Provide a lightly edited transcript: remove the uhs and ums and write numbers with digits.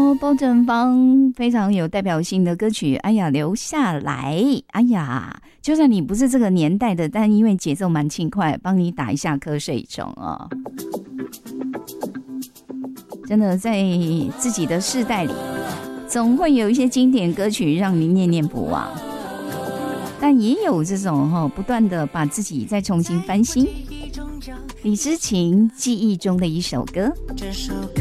包正芳非常有代表性的歌曲，哎呀，留下来，哎呀，就算你不是这个年代的，但因为节奏蛮轻快，帮你打一下瞌睡虫哦。真的在自己的世代里，总会有一些经典歌曲让你念念不忘，但也有这种不断的把自己再重新翻新。李知琴记忆中的一首歌。